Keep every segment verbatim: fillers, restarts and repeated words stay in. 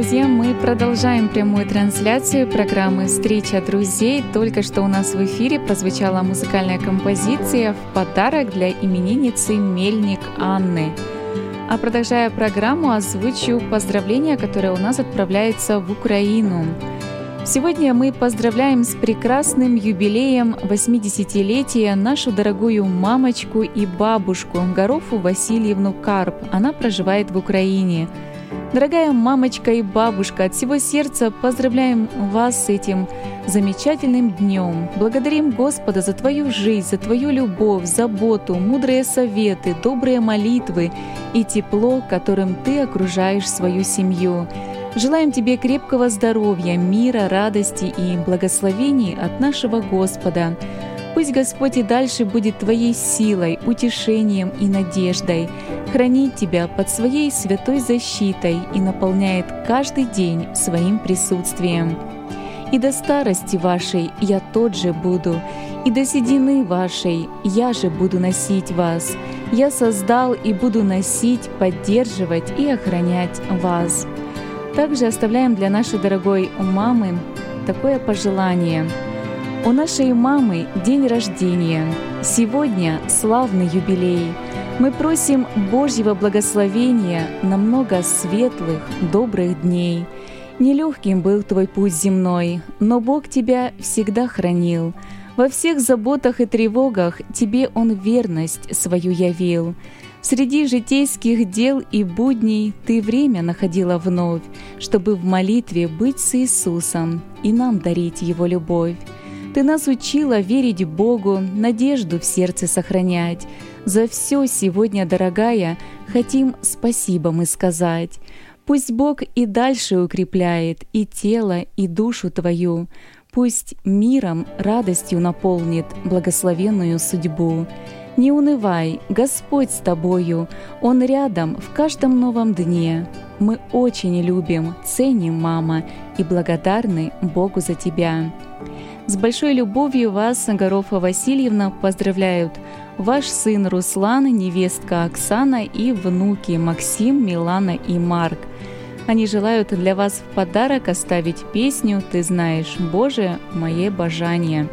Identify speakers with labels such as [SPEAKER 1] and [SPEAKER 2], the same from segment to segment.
[SPEAKER 1] друзья, мы продолжаем прямую трансляцию программы «Встреча друзей». Только что у нас в эфире прозвучала музыкальная композиция в подарок для именинницы Мельник Анны. А продолжая программу, озвучу поздравления, которые у нас отправляются в Украину. Сегодня мы поздравляем с прекрасным юбилеем восьмидесятилетия нашу дорогую мамочку и бабушку Горофу Васильевну Карп. Она проживает в Украине. Дорогая мамочка и бабушка, от всего сердца поздравляем вас с этим замечательным днем. Благодарим Господа за твою жизнь, за твою любовь, заботу, мудрые советы, добрые молитвы и тепло, которым ты окружаешь свою семью. Желаем тебе крепкого здоровья, мира, радости и благословений от нашего Господа. Пусть Господь и дальше будет твоей силой, утешением и надеждой, хранит тебя под своей святой защитой и наполняет каждый день своим присутствием. И до старости вашей я тот же буду, и до седины вашей я же буду носить вас. Я создал и буду носить, поддерживать и охранять вас. Также оставляем для нашей дорогой мамы такое пожелание. У нашей мамы день рождения. Сегодня славный юбилей. Мы просим Божьего благословения на много светлых, добрых дней. Нелегким был твой путь земной, но Бог тебя всегда хранил. Во всех заботах и тревогах тебе Он верность свою явил. Среди житейских дел и будней ты время находила вновь, чтобы в молитве быть с Иисусом и нам дарить Его любовь. Ты нас учила верить Богу, надежду в сердце сохранять. За все сегодня, дорогая, хотим спасибо мы сказать. Пусть Бог и дальше укрепляет и тело, и душу твою. Пусть миром, радостью наполнит благословенную судьбу. Не унывай, Господь с тобою, Он рядом в каждом новом дне. Мы очень любим, ценим, мама, и благодарны Богу за тебя. С большой любовью вас, Горофа Васильевна, поздравляют ваш сын Руслан, невестка Оксана и внуки Максим, Милана и Марк. Они желают для вас в подарок оставить песню «Ты знаешь, Боже, мое божание».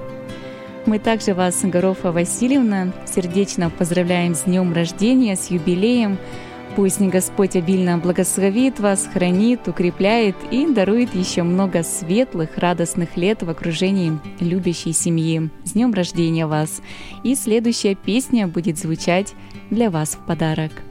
[SPEAKER 1] Мы также вас, Горофа Васильевна, сердечно поздравляем с днем рождения, с юбилеем. Пусть Господь обильно благословит вас, хранит, укрепляет и дарует еще много светлых, радостных лет в окружении любящей семьи. С днем рождения вас! И следующая песня будет звучать для вас в подарок.